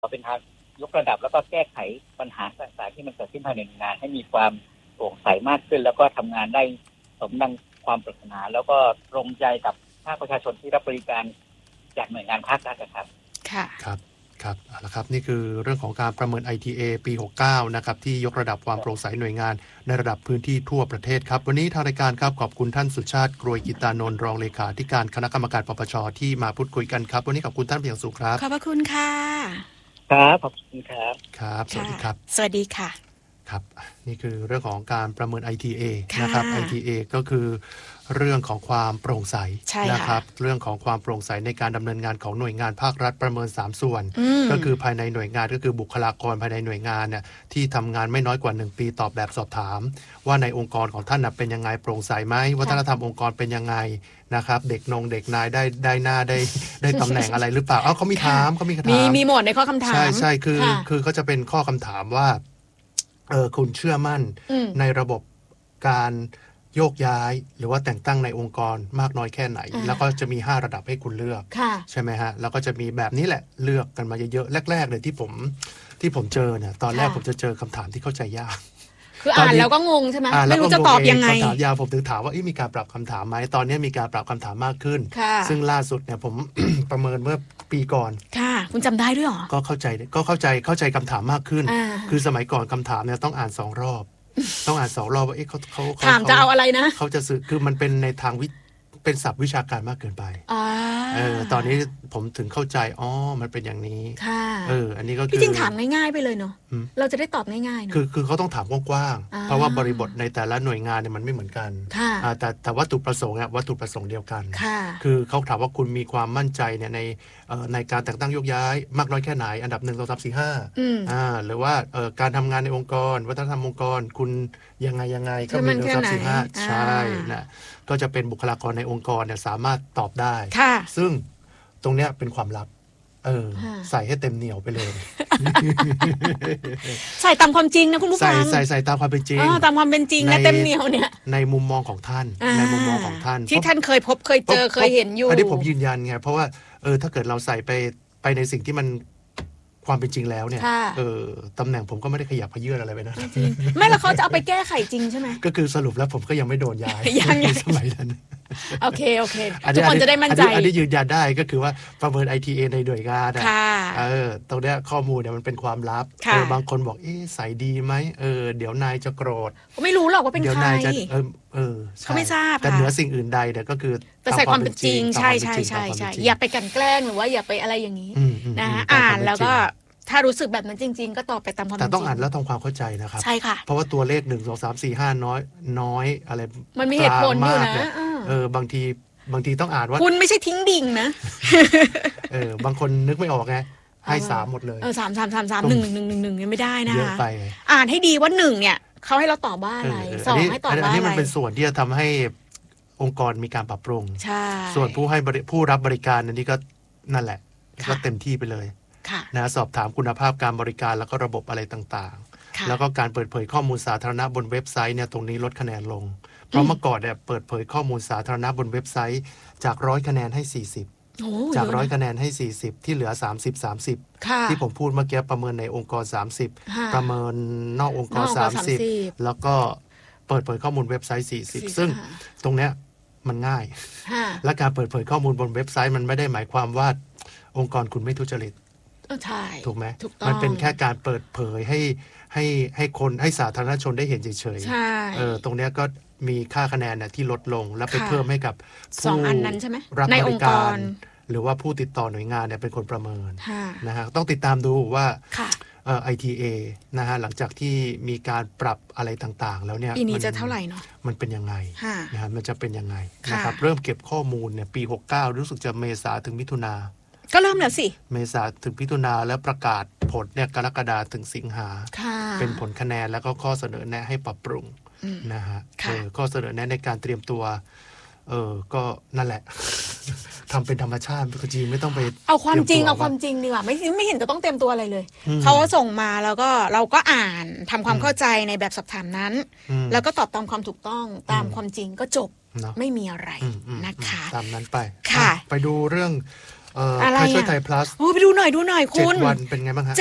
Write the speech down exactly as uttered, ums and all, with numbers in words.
เป็นทางยกระดับแล้วก็แก้ไขปัญหาต่างๆที่มันเกิดขึ้นภายในงานให้มีความโปร่งใสมากขึ้นแล้วก็ทำงานได้สมดังความปรารถนาแล้วก็ตรงใจกับภาคประชาชนที่รับบริการจากหน่วยงานภาครัฐนะครับค่ะครับครับเอาละครับนี่คือเรื่องของการประเมิน ไอ ที เอ ปีหกสิบเก้านะครับที่ยกระดับความโปร่งใสหน่วยงานในระดับพื้นที่ทั่วประเทศครับวันนี้ทางรายการครับขอบคุณท่านสุชาติกรวยกิตานนท์รองเลขาธิการคณะกรรมการปปชที่มาพูดคุยกันครับวันนี้ขอบคุณท่านเป็นอย่างสูงครับขอบพระคุณค่ะครับขอบคุณครับครับสวัสดีครับสวัสดีค่ะครับนี่คือเรื่องของการประเมิน ไอ ที เอ นะครับ ไอ ที เอ ก็คือเรื่องของความโปร่งใสนะครับเรื่องของความโปร่งใสในการดำเนินงานของหน่วยงานภาครัฐประเมินสามส่วนก็คือภายในหน่วยงานก็คือบุคลากรภายในหน่วยงานเนี่ยที่ทำงานไม่น้อยกว่าหนึ่งปีตอบแบบสอบถามว่าในองค์กรของท่านเป็นยังไงโปร่งใสไหมวัฒนธรรมองค์กรเป็นยังไงนะครับเด็กนงเด็กนายได้ได้หน้าได้ได้ตำแหน่งอะไรหรือเปล่าเอ้าเขามีถามเขามีคำถามมีมีหมดในข้อคำถามใช่ใช่คือคือเขาจะเป็นข้อคำถามว่าเออคุณเชื่อมั่นในระบบการโยกย้ายหรือว่าแต่งตั้งในองค์กรมากน้อยแค่ไหนแล้วก็จะมีห้าระดับให้คุณเลือกใช่ไหมฮะแล้วก็จะมีแบบนี้แหละเลือกกันมาเยอะๆแรกๆเลยที่ผมที่ผมเจอเนี่ยตอนแรกผมจะเจอคำถามที่เข้าใจยากคืออ่านแล้วก็งงใช่ไหมไม่รู้จะตอบยังไงคำถามยาวผมถึงถามว่ามีการปรับคำถามไหมตอนนี้มีการปรับคำถามมากขึ้นซึ่งล่าสุดเนี่ยผม ประเมินเมื่อปีก่อนค่ะคุณจำได้ด้วยหรอก็เข้าใจก็เข้าใจเข้าใจคำถามมากขึ้นคือสมัยก่อนคำถามเนี่ยต้องอ่านสองรอบต้องอ่านสองรอบว่าเอ๊ะเขาเขาถามจะเอาอะไรนะเขาจะสื่อคือมันเป็นในทางวิเป็นศัพท์วิชาการมากเกินไปเออตอนนี้ผมถึงเข้าใจอ๋อมันเป็นอย่างนี้เอออันนี้ก็คือจริงถามง่ายๆไปเลยเนาะเราจะได้ตอบง่ายๆเนาะคือคือเขาต้องถามกว้างๆเพราะว่าบริบทในแต่ละหน่วยงานเนี่ยมันไม่เหมือนกันแต่แต่วัตถุประสงค์เนี่ยวัตถุประสงค์เดียวกันคือเขาถามว่าคุณมีความมั่นใจเนี่ยในในการแต่งตั้งโยกย้ายมากน้อยแค่ไหนอันดับหนึ่งสองสามสี่ห้าอ่าหรือว่าการทำงานในองค์กรวัฒนธรรมองค์กรคุณยังไงยังไงก็มีหนึ่งสองสามสี่ห้าใช่นะก็จะเป็นบุคลากรในองค์กรเนี่ยสามารถตอบได้ซึ่งตรงเนี้ยเป็นความลับเออใส่ให้เต็มเหนียวไปเลยใส่ตามความจริงนะคุณผู้ฟังใส่ใส่ใส่ตามความเป็นจริงตามความเป็นจริงและเต็มเหนียวเนี่ยในมุมมองของท่านในมุมมองของท่านที่ท่านเคยพบเคยเจอเคยเห็นอยู่อันนี้ผมยืนยันไงเพราะว่าเออถ้าเกิดเราใส่ไปไปในสิ่งที่มันความเป็นจริงแล้วเนี่ยเออตำแหน่งผมก็ไม่ได้ขยับขยื่นอะไรไปนะไม่แล้วเขาจะเอาไปแก้ไขจริงใช่ไหมก็คือสรุปแล้วผมก็ยังไม่โดนย้ายในสมัยนั้นโอเคโอเคทุกคนจะได้มั่นใจอันนี้ยืนยันได้ก็คือว่าประเมิน ไอ ที เอ ในหน่วยงานอ่ะเออตรงเนี้ยข้อมูลเนี่ยมันเป็นความลับเออบางคนบอกเอ๊ะใส่ดีไหมเออเดี๋ยวนายจะโกรธไม่รู้หรอกว่าเป็นใครเดี๋ยวนายจะเออเออเขาไม่ทราบแต่เหนือสิ่งอื่นใดเนี่ยก็คือแต่ใส่ความเป็นจริงใช่ใช่ใช่ใช่อย่าไปกันแกล้งหรือว่าอย่าไปอะไรอย่างนี้นะอ่านแล้วก็ถ้ารู้สึกแบบนั้นจริงๆก็ตอบไปตามความจริงแต่ต้องอ่านแล้วทำความเข้าใจนะครับใช่ค่ะเพราะว่าตัวเลขหนึ่งสองสามสี่ห้าน้อยน้อยอะไรมันมีเหตุผลอยู่นะเออบางทีบางทีต้องอ่านว่าคุณไม่ใช่ทิ้งดิ่งนะเออบางคนนึกไม่ออกไงให้สามหมดเลยเออสามสามสามสามหนึ่งหนึ่งหนึ่งหนึ่งยังไม่ได้นะเยอะไปอ่านให้ดีว่าหนึ่งเนี่ยเขาให้เราตอบว่าอะไรสองให้ตอบว่าอะไรอันนี้มันเป็นส่วนที่จะทำให้องค์กรมีการปรับปรุงใช่ส่วนผู้ให้ผู้รับบริการอันนี้ก็นั่นแหละก็เต็มที่ไปเลยนะสอบถามคุณภาพการบริการแล้วก็ระบบอะไรต่างๆแล้วก็การเปิดเผยข้อมูลสาธารณะบนเว็บไซต์เนี่ยตรงนี้ลดคะแนนลงเพราะเมื่อก่อนเนี่ยเปิดเผยข้อมูลสาธารณะบนเว็บไซต์จากร้อยคะแนนให้สี่สิบจากร้อยคะแนนให้สี่สิบที่เหลือสามสิบ สามสิบที่ผมพูดเมื่อกี้ประเมินในองค์กรสามสิบประเมินนอกองค์กรสามสิบแล้วก็เปิดเผยข้อมูลเว็บไซต์สี่สิบซึ่งตรงเนี้ยมันง่ายและการเปิดเผยข้อมูลบนเว็บไซต์มันไม่ได้หมายความว่าองค์กรคุณไม่ทุจริตถูกไหมมันเป็นแค่การเปิดเผยให้ให้ให้คนให้สาธารณชนได้เห็นเฉยๆเออตรงเนี้ยก็มีค่าคะแนนเนี่ยที่ลดลงและไปเพิ่มให้กับผู้รับบริการหรือว่าผู้ติดต่อหน่วยงานเนี่ยเป็นคนประเมินนะฮะต้องติดตามดูว่าเอ่อ ไอ ที เอ นะฮะหลังจากที่มีการปรับอะไรต่างๆแล้วเนี่ยปีนี้จะเท่าไหร่เนาะมันเป็นยังไงนะฮะมันจะเป็นยังไงนะครับเริ่มเก็บข้อมูลเนี่ยปีหกสิบเก้ารู้สึกจะเมษาถึงมิถุนาก็เริ่มแล้วสิเมษาถึงมิถุนาแล้วประกาศผลเนี่ยกรกฎาถึงสิงหาเป็นผลคะแนนแล้วก็ข้อเสนอแนะให้ปรับปรุงนะฮะข้อเสนอแนะในการเตรียมตัวเออก็นั่นแหละทำเป็นธรรมชาติจริงไม่ต้องไปเอาความจริงเอาความจริงดีกว่าไม่ไม่เห็นจะต้องเตรียมตัวอะไรเลยเขาส่งมาแล้วก็เราก็อ่านทำความเข้าใจในแบบสอบถามนั้นแล้วก็ตอบตามความถูกต้องตามความจริงก็จบไม่มีอะไรนะคะตามนั้นไปค่ะไปดูเรื่องเอ่อไทยช่วยไทย plus โอ้ไปดูหน่อยดูหน่อยคุณเจ็ดวันเป็นไงบ้างฮะ